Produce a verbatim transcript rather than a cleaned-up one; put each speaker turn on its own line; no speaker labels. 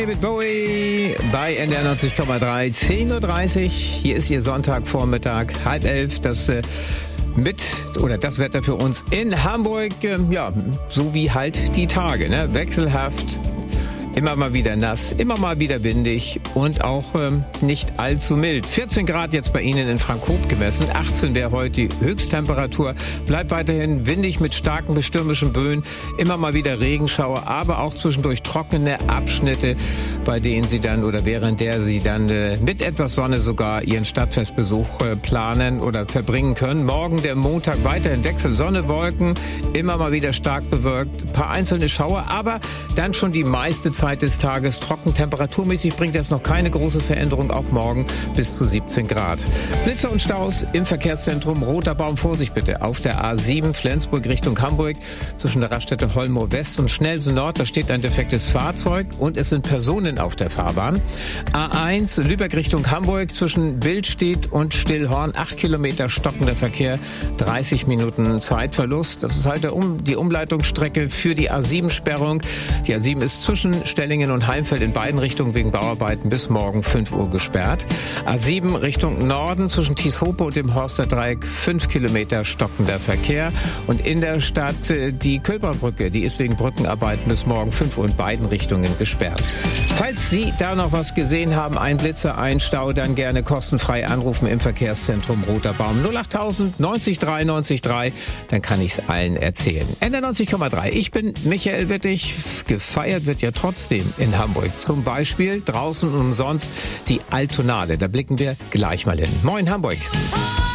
David Bowie bei N D R neunzig Komma drei, zehn Uhr dreißig. Hier ist Ihr Sonntagvormittag, halb elf. Das äh, mit oder das Wetter für uns in Hamburg, äh, ja, so wie halt die Tage, ne? Wechselhaft. Immer mal wieder nass, immer mal wieder windig und auch ähm, nicht allzu mild. vierzehn Grad jetzt bei Ihnen in Frankhof gemessen, achtzehn wäre heute die Höchsttemperatur. Bleibt weiterhin windig mit starken bis stürmischen Böen, immer mal wieder Regenschauer, aber auch zwischendurch trockene Abschnitte, bei denen Sie dann oder während der Sie dann äh, mit etwas Sonne sogar Ihren Stadtfestbesuch äh, planen oder verbringen können. Morgen, der Montag, weiterhin Wechsel, Sonne, Wolken, immer mal wieder stark bewölkt, ein paar einzelne Schauer, aber dann schon die meiste Zeit Zeit des Tages trocken. Temperaturmäßig bringt das noch keine große Veränderung, auch morgen bis zu siebzehn Grad. Blitzer und Staus im Verkehrszentrum Roter Baum. Vorsicht bitte auf der A sieben Flensburg Richtung Hamburg zwischen der Raststätte Holmoor West und Schnellsen Nord. Da steht ein defektes Fahrzeug und es sind Personen auf der Fahrbahn. A eins Lübeck Richtung Hamburg zwischen Bildstedt und Stillhorn. acht Kilometer stockender Verkehr, dreißig Minuten Zeitverlust. Das ist halt der um, die Umleitungsstrecke für die A sieben Sperrung. Die A sieben ist zwischen Stellingen und Heimfeld in beiden Richtungen wegen Bauarbeiten bis morgen fünf Uhr gesperrt. A sieben Richtung Norden zwischen Tieshope und dem Horster Dreieck fünf Kilometer stockender Verkehr. Und in der Stadt die Kölberbrücke, die ist wegen Brückenarbeiten bis morgen fünf Uhr in beiden Richtungen gesperrt. Falls Sie da noch was gesehen haben, ein Blitzer, ein Stau, dann gerne kostenfrei anrufen im Verkehrszentrum Roter Baum null achttausend neunzig drei neunzig drei. Dann kann ich es allen erzählen. N D R neunzig Komma drei. Ich bin Michael Wittig. Gefeiert wird ja trotzdem in Hamburg. Zum Beispiel draußen und umsonst die Altonale. Da blicken wir gleich mal hin. Moin Hamburg.